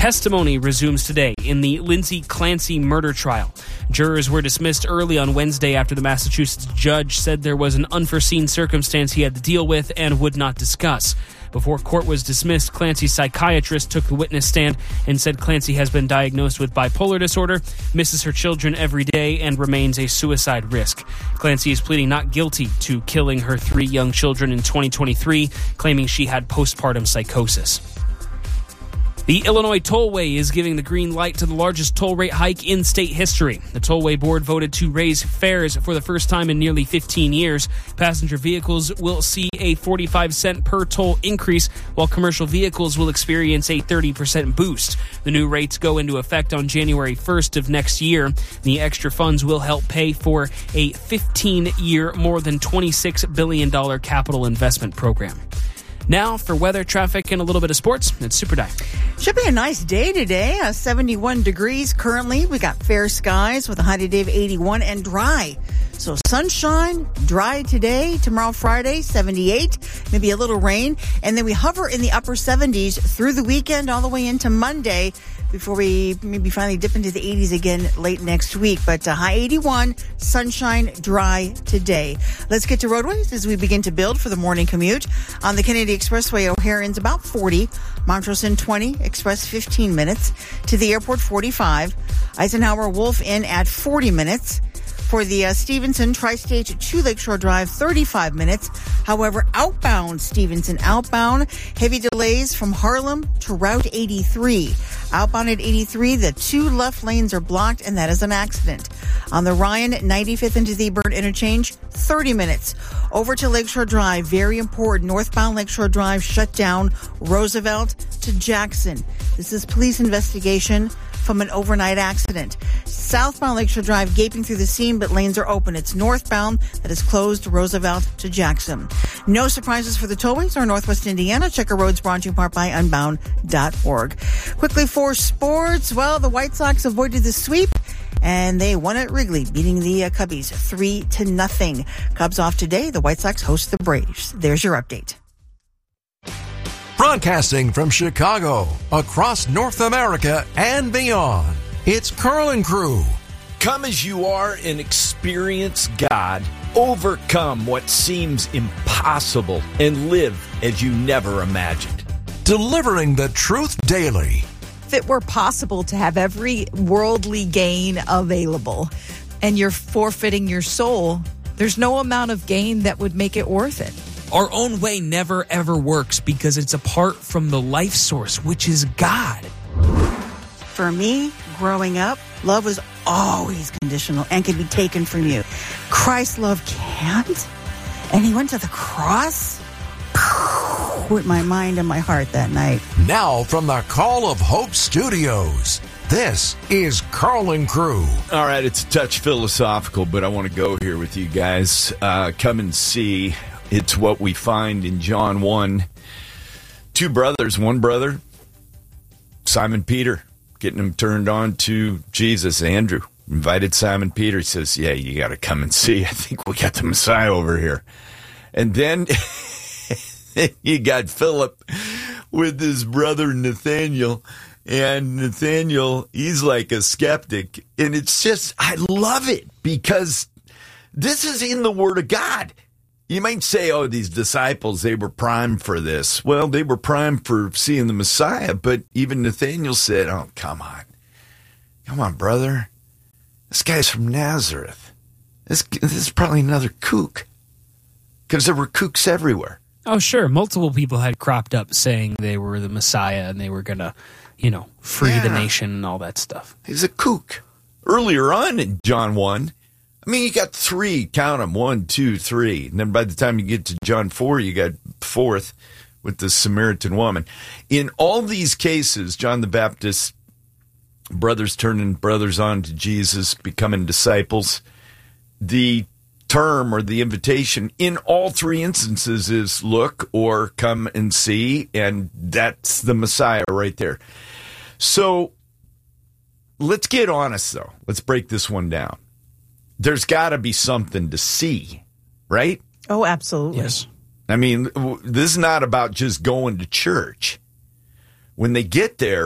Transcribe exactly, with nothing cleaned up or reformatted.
Testimony resumes today in the Lindsay Clancy murder trial. Jurors were dismissed early on Wednesday after the Massachusetts judge said there was an unforeseen circumstance he had to deal with and would not discuss. Before court was dismissed, Clancy's psychiatrist took the witness stand and said Clancy has been diagnosed with bipolar disorder, misses her children every day, and remains a suicide risk. Clancy is pleading not guilty to killing her three young children in twenty twenty-three, claiming she had postpartum psychosis. The Illinois Tollway is giving the green light to the largest toll rate hike in state history. The Tollway Board voted to raise fares for the first time in nearly fifteen years. Passenger vehicles will see a forty-five cent per toll increase, while commercial vehicles will experience a thirty percent boost. The new rates go into effect on January first of next year. The extra funds will help pay for a fifteen-year, more than twenty-six billion dollars capital investment program. Now for weather, traffic, and a little bit of sports, it's Super Di. Should be a nice day today. Uh, seventy-one degrees currently. We got fair skies with a high today of eighty-one and dry. So sunshine, dry today. Tomorrow, Friday, seventy-eight. Maybe a little rain. And then we hover in the upper seventies through the weekend all the way into Monday before we maybe finally dip into the eighties again late next week. But uh, high eighty-one, sunshine, dry today. Let's get to roadways as we begin to build for the morning commute. On the Kennedy Expressway, O'Haren's about forty. Montrose in twenty. Express fifteen minutes. To the airport, forty-five. Eisenhower Wolf in at forty minutes. For the uh, Stevenson Tri-State to Lakeshore Drive, thirty-five minutes. However, outbound Stevenson outbound, heavy delays from Harlem to Route eighty-three. Outbound at eighty-three, the two left lanes are blocked, and that is an accident. On the Ryan, ninety-fifth into the Burn Interchange, thirty minutes. Over to Lakeshore Drive, very important. Northbound Lakeshore Drive shut down. Roosevelt to Jackson. This is police investigation from an overnight accident. Southbound Lakeshore Drive gaping through the seam, but lanes are open. It's northbound that is closed, Roosevelt to Jackson. No surprises for the tollways or Northwest Indiana. Check our roads brought to you in part by unbound dot org. Quickly for sports, well, the White Sox avoided the sweep, and they won at Wrigley, beating the uh, Cubbies three to nothing. Cubs off today. The White Sox host the Braves. There's your update. Broadcasting from Chicago, across North America and beyond, it's Carl and Crew. Come as you are and experience God. Overcome what seems impossible and live as you never imagined. Delivering the truth daily. If it were possible to have every worldly gain available and you're forfeiting your soul, there's no amount of gain that would make it worth it. Our own way never, ever works because it's apart from the life source, which is God. For me, growing up, love was always conditional and could be taken from you. Christ's love can't. And he went to the cross with my mind and my heart that night. Now from the Call of Hope Studios, this is Carl and Crew. All right, it's a touch philosophical, but I want to go here with you guys. Uh, come and see. It's what we find in John one. Two brothers, one brother, Simon Peter, getting him turned on to Jesus. Andrew invited Simon Peter. He says, yeah, you got to come and see. I think we got the Messiah over here. And then you got Philip with his brother Nathaniel. And Nathaniel, he's like a skeptic. And it's just, I love it because this is in the Word of God. You might say, oh, these disciples, they were primed for this. Well, they were primed for seeing the Messiah, but even Nathaniel said, oh, come on. Come on, brother. This guy's from Nazareth. This, this is probably another kook. Because there were kooks everywhere. Oh, sure. Multiple people had cropped up saying they were the Messiah and they were going to, you know, free yeah. the nation and all that stuff. He's a kook. Earlier on in John one, I mean, you got three, count them, one, two, three. And then by the time you get to John four, you got fourth with the Samaritan woman. In all these cases, John the Baptist, brothers turning brothers on to Jesus, becoming disciples, the term or the invitation in all three instances is look or come and see, and that's the Messiah right there. So let's get honest, though. Let's break this one down. There's got to be something to see, right? Oh, absolutely. Yes. I mean, this is not about just going to church. When they get there,